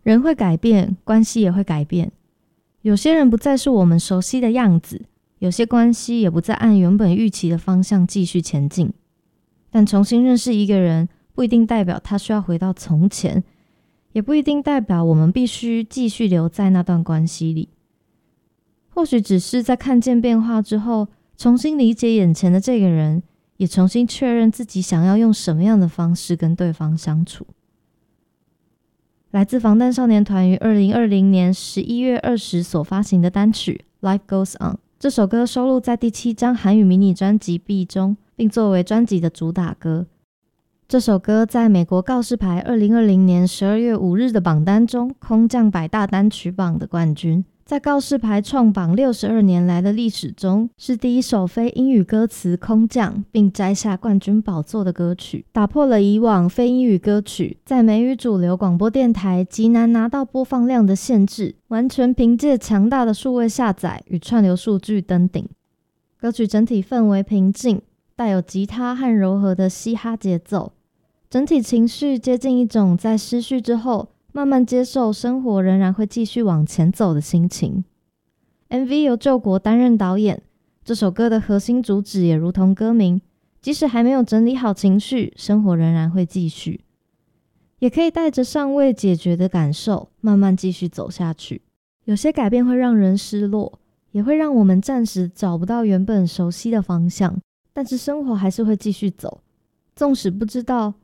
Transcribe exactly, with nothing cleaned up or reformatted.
人会改变，关系也会改变。有些人不再是我们熟悉的样子，有些关系也不再按原本预期的方向继续前进。但重新认识一个人，不一定代表他需要回到从前，也不一定代表我们必须继续留在那段关系里。或许只是在看见变化之后，重新理解眼前的这个人，也重新确认自己想要用什么样的方式跟对方相处。来自防弹少年团于二零二零年十一月二十所发行的单曲 Life Goes On， 这首歌收录在第七张韩语迷你专辑 B 中，并作为专辑的主打歌。这首歌在美国告示牌二零二零年十二月五日的榜单中空降百大单曲榜的冠军，在告示牌创榜六十二年来的历史中，是第一首非英语歌词空降并摘下冠军宝座的歌曲，打破了以往非英语歌曲在美语主流广播电台极难拿到播放量的限制，完全凭借强大的数位下载与串流数据登顶。歌曲整体氛围平静，带有吉他和柔和的嘻哈节奏，整体情绪接近一种在失去之后慢慢接受生活仍然会继续往前走的心情。 M V 由救国担任导演，这首歌的核心主旨也如同歌名，即使还没有整理好情绪，生活仍然会继续，也可以带着尚未解决的感受慢慢继续走下去。有些改变会让人失落，也会让我们暂时找不到原本熟悉的方向，但是生活还是会继续走，纵使不知道